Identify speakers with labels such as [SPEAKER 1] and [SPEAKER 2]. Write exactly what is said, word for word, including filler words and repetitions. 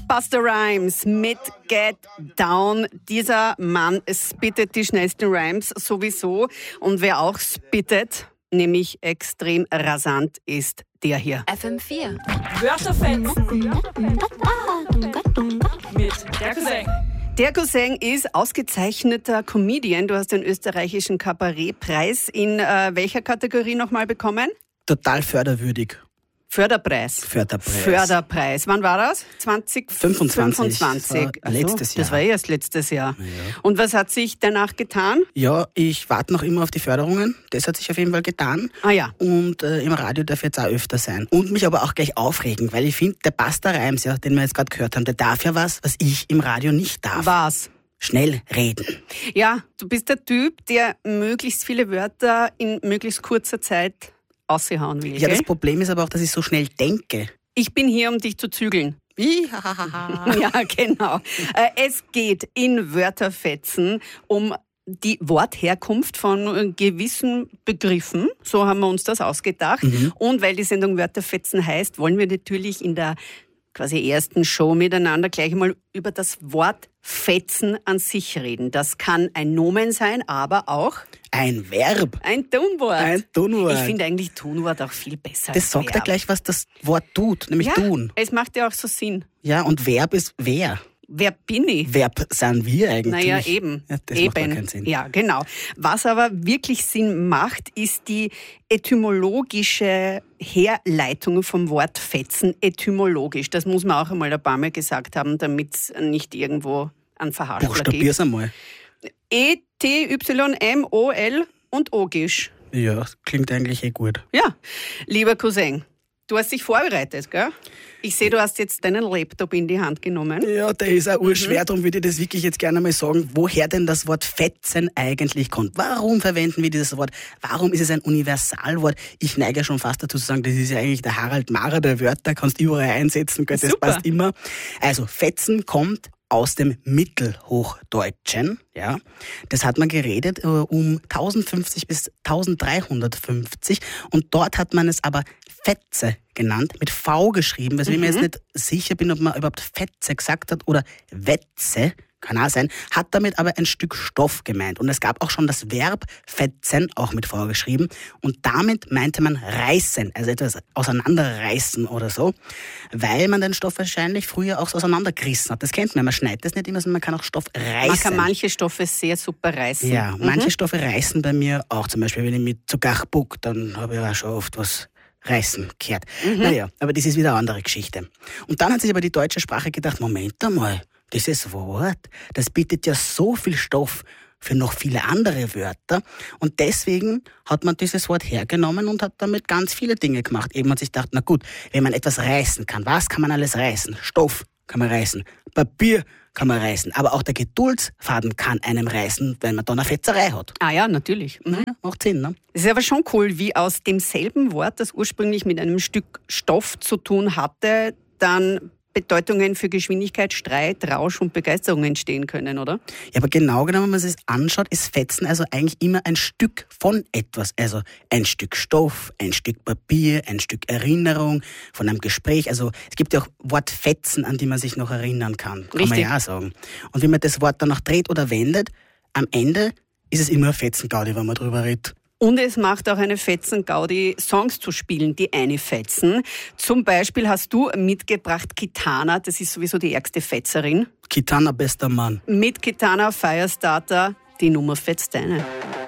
[SPEAKER 1] Busta Rhymes mit Get Down. Dieser Mann spittet die schnellsten Rhymes sowieso. Und wer auch spittet, nämlich extrem rasant, ist der hier.
[SPEAKER 2] F M vier.
[SPEAKER 3] Wörterfetzen. Mit der Cousin.
[SPEAKER 1] Der Cousin ist ausgezeichneter Comedian. Du hast den österreichischen Kabarettpreis in äh, welcher Kategorie nochmal bekommen?
[SPEAKER 4] Total förderwürdig.
[SPEAKER 1] Förderpreis.
[SPEAKER 4] Förderpreis.
[SPEAKER 1] Förderpreis. Wann war das? zwanzig
[SPEAKER 4] fünfundzwanzig.
[SPEAKER 1] fünfundzwanzig.
[SPEAKER 4] Das war letztes Jahr.
[SPEAKER 1] Das war erst letztes Jahr.
[SPEAKER 4] Ja.
[SPEAKER 1] Und was hat sich danach getan?
[SPEAKER 4] Ja, ich warte noch immer auf die Förderungen. Das hat sich auf jeden Fall getan.
[SPEAKER 1] Ah ja.
[SPEAKER 4] Und äh, im Radio darf jetzt auch öfter sein. Und mich aber auch gleich aufregen, weil ich finde, der Busta Rhymes, ja, den wir jetzt gerade gehört haben, der darf ja was, was ich im Radio nicht darf.
[SPEAKER 1] Was?
[SPEAKER 4] Schnell reden.
[SPEAKER 1] Ja, du bist der Typ, der möglichst viele Wörter in möglichst kurzer Zeit aushauen will.
[SPEAKER 4] Ja,
[SPEAKER 1] gell?
[SPEAKER 4] das Problem ist aber auch, dass ich so schnell denke.
[SPEAKER 1] Ich bin hier, um dich zu zügeln.
[SPEAKER 4] Wie?
[SPEAKER 1] Ja, genau. Äh, Es geht in Wörterfetzen um die Wortherkunft von gewissen Begriffen. So haben wir uns das ausgedacht.
[SPEAKER 4] Mhm.
[SPEAKER 1] Und weil die Sendung Wörterfetzen heißt, wollen wir natürlich in der quasi ersten Show miteinander gleich mal über das Wort Fetzen an sich reden. Das kann ein Nomen sein, aber auch
[SPEAKER 4] Ein Verb.
[SPEAKER 1] ein Tunwort.
[SPEAKER 4] Ein Tunwort.
[SPEAKER 1] Ich finde eigentlich Tunwort auch viel besser.
[SPEAKER 4] Das
[SPEAKER 1] als
[SPEAKER 4] sagt ja
[SPEAKER 1] Verb.
[SPEAKER 4] gleich, was das Wort tut, nämlich
[SPEAKER 1] Ja,
[SPEAKER 4] tun.
[SPEAKER 1] es macht ja auch so Sinn.
[SPEAKER 4] Ja, und Verb ist wer.
[SPEAKER 1] Wer bin ich?
[SPEAKER 4] Verb sind wir eigentlich.
[SPEAKER 1] Naja, eben.
[SPEAKER 4] Ja, das
[SPEAKER 1] eben.
[SPEAKER 4] macht gar keinen Sinn.
[SPEAKER 1] Ja, genau. Was aber wirklich Sinn macht, ist die etymologische Herleitung vom Wort Fetzen. Etymologisch. Das muss man auch einmal ein paar Mal gesagt haben, damit es nicht irgendwo an Verhaspler gibt.
[SPEAKER 4] Buchstabier's einmal.
[SPEAKER 1] E, T, Y, M, O, L und Ogisch.
[SPEAKER 4] Ja, klingt eigentlich eh gut.
[SPEAKER 1] Ja, lieber Cousin, du hast dich vorbereitet, gell? Ich sehe, du hast jetzt deinen Laptop in die Hand genommen.
[SPEAKER 4] Ja, der ist auch
[SPEAKER 1] Mhm.
[SPEAKER 4] urschwer, darum würde ich das wirklich jetzt gerne mal sagen, woher denn das Wort Fetzen eigentlich kommt. Warum verwenden wir dieses Wort? Warum ist es ein Universalwort? Ich neige ja schon fast dazu zu sagen, das ist ja eigentlich der Harald Mara der Wörter, kannst überall einsetzen, gell, das
[SPEAKER 1] Super.
[SPEAKER 4] passt immer. Also Fetzen kommt aus dem Mittelhochdeutschen, ja. Das hat man geredet äh, um tausendfünfzig bis dreizehnhundertfünfzig und dort hat man es aber Fetze genannt, mit V geschrieben, weswegen ich mir jetzt nicht sicher bin, ob man überhaupt Fetze gesagt hat oder Wetze, kann auch sein, hat damit aber ein Stück Stoff gemeint. Und es gab auch schon das Verb fetzen, auch mit V geschrieben. Und damit meinte man reißen, also etwas auseinanderreißen oder so, weil man den Stoff wahrscheinlich früher auch so auseinandergerissen hat. Das kennt man, man schneidet das nicht immer, sondern man kann auch Stoff reißen.
[SPEAKER 1] Man kann manche Stoffe sehr super reißen.
[SPEAKER 4] Ja, manche Stoffe reißen bei mir auch. Zum Beispiel, wenn ich mit zu Gachbuck, dann habe ich auch schon oft was reißen gehört. Naja, aber das ist wieder eine andere Geschichte. Und dann hat sich aber die deutsche Sprache gedacht, Moment einmal, dieses Wort, das bietet ja so viel Stoff für noch viele andere Wörter. Und deswegen hat man dieses Wort hergenommen und hat damit ganz viele Dinge gemacht. Eben hat sich gedacht, na gut, wenn man etwas reißen kann, was kann man alles reißen? Stoff kann man reißen, Papier kann man reißen, aber auch der Geduldsfaden kann einem reißen, wenn man da eine Fetzerei hat.
[SPEAKER 1] Ah ja, natürlich. Mhm.
[SPEAKER 4] Naja, macht Sinn, ne?
[SPEAKER 1] Es ist aber schon cool, wie aus demselben Wort, das ursprünglich mit einem Stück Stoff zu tun hatte, dann Bedeutungen für Geschwindigkeit, Streit, Rausch und Begeisterung entstehen können, oder?
[SPEAKER 4] Ja, aber genau genommen, wenn man sich das anschaut, ist Fetzen also eigentlich immer ein Stück von etwas. Also ein Stück Stoff, ein Stück Papier, ein Stück Erinnerung von einem Gespräch. Also es gibt ja auch Wortfetzen, an die man sich noch erinnern kann. Kann
[SPEAKER 1] Richtig.
[SPEAKER 4] man ja auch sagen. Und wenn man das Wort dann noch dreht oder wendet, am Ende ist es immer ein Fetzengaudi, wenn man drüber redet.
[SPEAKER 1] Und es macht auch eine Fetzen-Gaudi, Songs zu spielen, die eine fetzen. Zum Beispiel hast du mitgebracht Kitana, das ist sowieso die ärgste Fetzerin.
[SPEAKER 4] Kitana, bester Mann.
[SPEAKER 1] Mit Kitana Firestarter, die Nummer fetzt deine.